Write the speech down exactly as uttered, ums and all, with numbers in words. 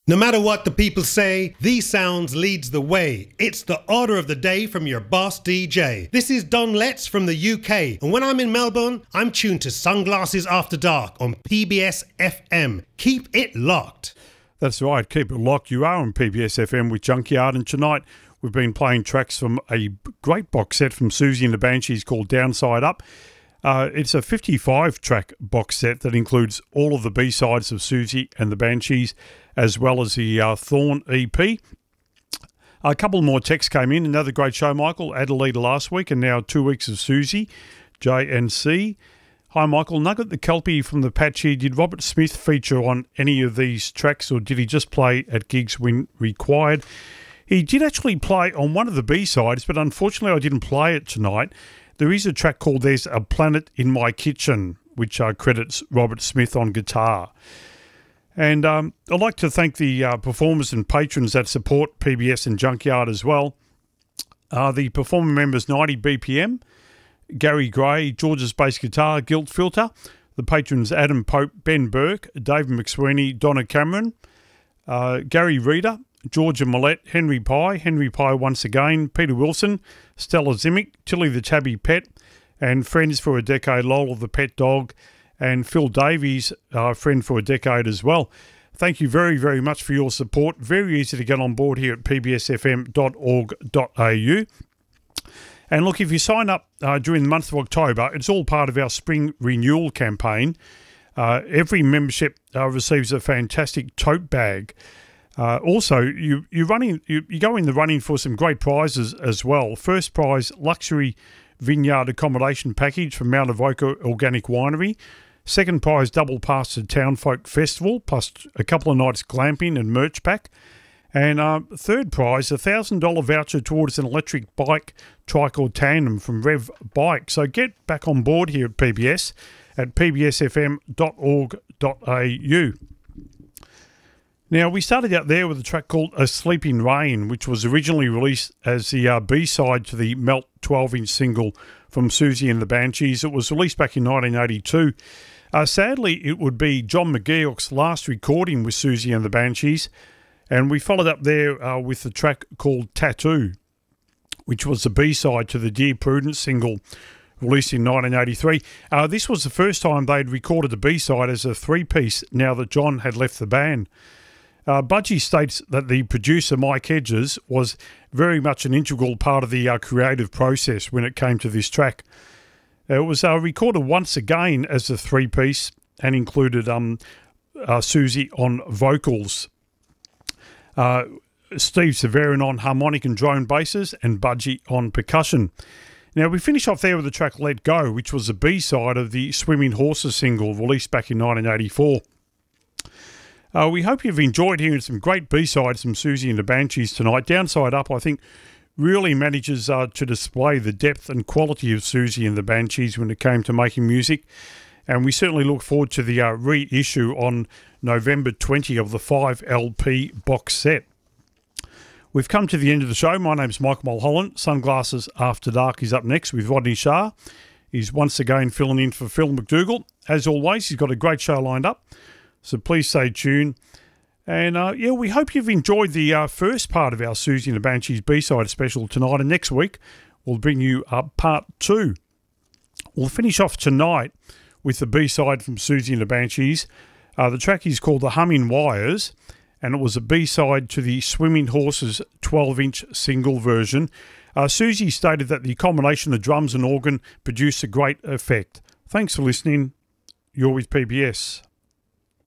No matter what the people say, These Sounds leads the way. It's the order of the day from your boss D J. This is Don Letts from the U K, and when I'm in Melbourne, I'm tuned to Sunglasses After Dark on P B S F M. Keep it locked. That's right, keep it locked. You are on P B S F M with Junkyard, and tonight we've been playing tracks from a great box set from Susie and the Banshees called Downside Up. Uh, it's a fifty-five track box set that includes all of the B-sides of Susie and the Banshees, as well as the uh, Thorn E P. A couple more texts came in. Another great show, Michael. Adelaide last week, and now two weeks of Susie, J and C. Hi, Michael. Nugget the Kelpie from the Patchy. Did Robert Smith feature on any of these tracks, or did he just play at gigs when required? He did actually play on one of the B-sides, but unfortunately I didn't play it tonight. There is a track called There's a Planet in My Kitchen, which uh, credits Robert Smith on guitar. And um, I'd like to thank the uh, performers and patrons that support P B S and Junkyard as well. Uh, the performer members ninety B P M, Gary Gray, George's Bass Guitar, Guilt Filter. The patrons Adam Pope, Ben Burke, David McSweeney, Donna Cameron, uh, Gary Reeder, Georgia Millette, Henry Pye, Henry Pye once again, Peter Wilson, Stella Zimic, Tilly the Tabby Pet, and friends for a decade, Lola the Pet Dog, and Phil Davies, uh, friend for a decade as well. Thank you very, very much for your support. Very easy to get on board here at p b s f m dot org dot a u. And look, if you sign up uh, during the month of October, it's all part of our spring renewal campaign. Uh, every membership uh, receives a fantastic tote bag. Uh, also, you you running you, you go in the running for some great prizes as well. First prize, luxury vineyard accommodation package from Mount Avoca Organic Winery. Second prize, double pass to Townfolk Festival, plus a couple of nights glamping and merch pack. And uh, third prize, a one thousand dollars voucher towards an electric bike, trike or tandem from Rev Bike. So get back on board here at P B S at p b s f m dot org dot a u. Now, we started out there with a track called A Sleeping Rain, which was originally released as the uh, B-side to the Melt twelve inch single from Susie and the Banshees. It was released back in nineteen eighty-two. Uh, sadly, it would be John McGeoch's last recording with Susie and the Banshees, and we followed up there uh, with the track called Tattoo, which was the B-side to the Dear Prudence single released in nineteen eighty-three. Uh, this was the first time they'd recorded the B-side as a three-piece now that John had left the band. Uh, Budgie states that the producer, Mike Hedges, was very much an integral part of the uh, creative process when it came to this track. Uh, it was uh, recorded once again as a three-piece and included um, uh, Susie on vocals, uh, Steve Severin on harmonic and drone basses, and Budgie on percussion. Now, we finish off there with the track Let Go, which was the B-side of the Swimming Horses single released back in nineteen eighty-four. Uh, we hope you've enjoyed hearing some great B-sides from Susie and the Banshees tonight. Downside Up, I think, really manages uh, to display the depth and quality of Susie and the Banshees when it came to making music. And we certainly look forward to the uh, reissue on November twentieth of the five L P box set. We've come to the end of the show. My name's Michael Mulholland. Sunglasses After Dark is up next with Rodney Shah. He's once again filling in for Phil McDougall. As always, he's got a great show lined up, so please stay tuned. And uh, yeah, we hope you've enjoyed the uh, first part of our Susie and the Banshees B-side special tonight. And next week, we'll bring you up part two. We'll finish off tonight with the B-side from Susie and the Banshees. Uh, the track is called The Humming Wires, and it was a B-side to the Swimming Horses twelve inch single version. Uh, Susie stated that the combination of drums and organ produced a great effect. Thanks for listening. You're with P B S.